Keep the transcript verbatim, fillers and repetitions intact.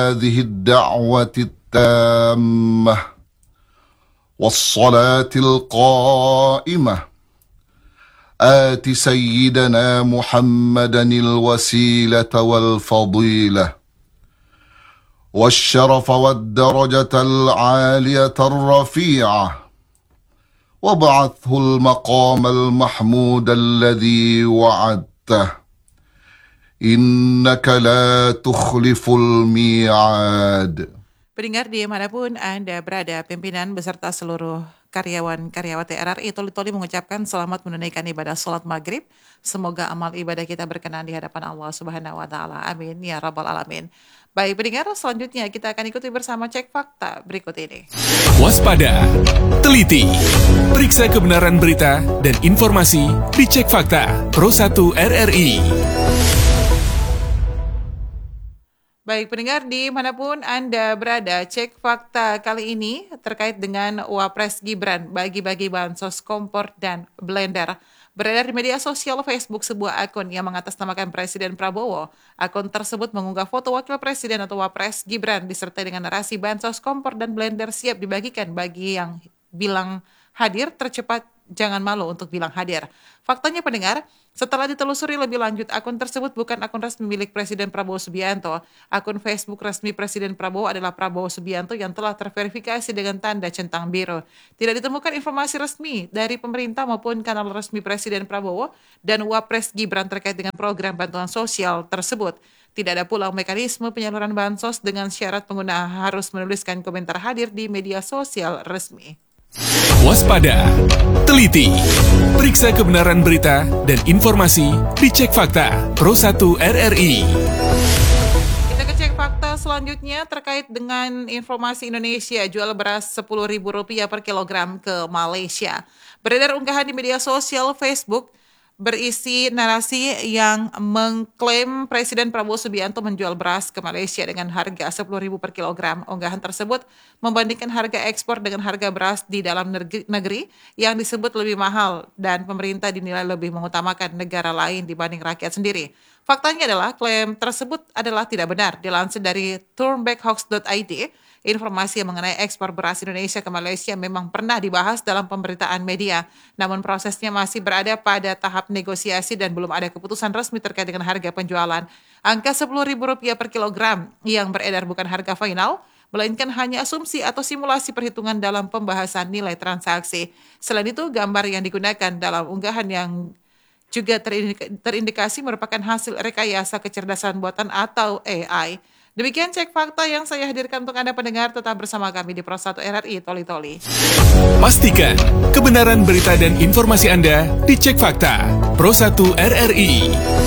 هذه الدعوة التامة والصلاة القائمة آت سيدنا محمدا الوسيلة والفضيلة والشرف والدرجة العالية الرفيعة وابعثه المقام المحمود الذي وعدته إنك لا تخلف الميعاد. Pendengar dimanapun Anda berada, pimpinan beserta seluruh karyawan-karyawati R R I Toli-Toli mengucapkan selamat menunaikan ibadah sholat maghrib. Semoga amal ibadah kita berkenan di hadapan Allah Subhanahu Wa Taala. Amin ya Rabbal Alamin. Baik pendengar, selanjutnya kita akan ikuti bersama cek fakta berikut ini. Waspada, teliti, periksa kebenaran berita dan informasi di Cek Fakta Pro satu R R I. Baik pendengar dimanapun Anda berada, cek fakta kali ini terkait dengan Wapres Gibran bagi-bagi bansos kompor dan blender. Beredar di media sosial Facebook sebuah akun yang mengatasnamakan Presiden Prabowo. Akun tersebut mengunggah foto Wakil Presiden atau Wapres Gibran disertai dengan narasi bansos kompor dan blender siap dibagikan bagi yang bilang hadir tercepat. Jangan malu untuk bilang hadir. Faktanya pendengar, setelah ditelusuri lebih lanjut, akun tersebut bukan akun resmi milik Presiden Prabowo Subianto. Akun Facebook resmi Presiden Prabowo adalah Prabowo Subianto yang telah terverifikasi dengan tanda centang biru. Tidak ditemukan informasi resmi dari pemerintah maupun kanal resmi Presiden Prabowo dan Wapres Gibran terkait dengan program bantuan sosial tersebut. Tidak ada pula mekanisme penyaluran bansos dengan syarat pengguna harus menuliskan komentar hadir di media sosial resmi. Waspada, teliti, periksa kebenaran berita dan informasi di Cek Fakta Pro satu R R I. Kita ke cek fakta selanjutnya terkait dengan informasi Indonesia jual beras sepuluh ribu rupiah per kilogram ke Malaysia. Beredar unggahan di media sosial Facebook berisi narasi yang mengklaim Presiden Prabowo Subianto menjual beras ke Malaysia dengan harga sepuluh ribu per kilogram. Unggahan tersebut membandingkan harga ekspor dengan harga beras di dalam negeri yang disebut lebih mahal dan pemerintah dinilai lebih mengutamakan negara lain dibanding rakyat sendiri. Faktanya adalah klaim tersebut adalah tidak benar. Dilansir dari turnbackhoax dot I D, informasi mengenai ekspor beras Indonesia ke Malaysia memang pernah dibahas dalam pemberitaan media, namun prosesnya masih berada pada tahap negosiasi dan belum ada keputusan resmi terkait dengan harga penjualan. Angka sepuluh ribu rupiah per kilogram yang beredar bukan harga final, melainkan hanya asumsi atau simulasi perhitungan dalam pembahasan nilai transaksi. Selain itu, gambar yang digunakan dalam unggahan yang juga terindikasi merupakan hasil rekayasa kecerdasan buatan atau A I. Demikian cek fakta yang saya hadirkan untuk Anda pendengar, tetap bersama kami di Pro satu R R I Toli-Toli. Pastikan kebenaran berita dan informasi Anda di Cek Fakta Pro satu R R I.